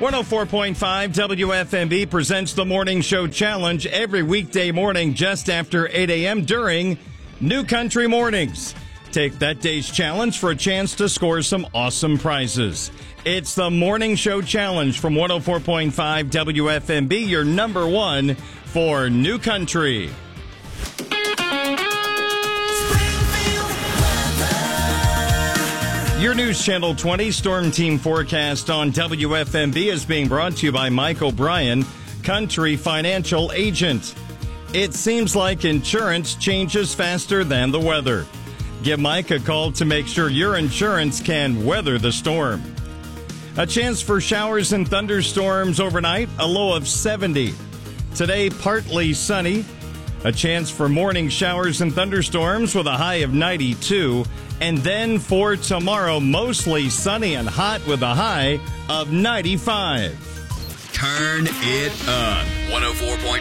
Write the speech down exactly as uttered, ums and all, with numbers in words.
one oh four point five W F M B presents the Morning Show Challenge every weekday morning just after eight a.m. during New Country Mornings. Take that day's challenge for a chance to score some awesome prizes. It's the Morning Show Challenge from one oh four point five W F M B, your number one for New Country. Your News Channel twenty Storm Team forecast on W F M B is being brought to you by Mike O'Brien, Country Financial Agent. It seems like insurance changes faster than the weather. Give Mike a call to make sure your insurance can weather the storm. A chance for showers and thunderstorms overnight, a low of seventy. Today, partly sunny. A chance for morning showers and thunderstorms with a high of ninety-two. And then for tomorrow, mostly sunny and hot with a high of ninety-five. Turn it up. one oh four point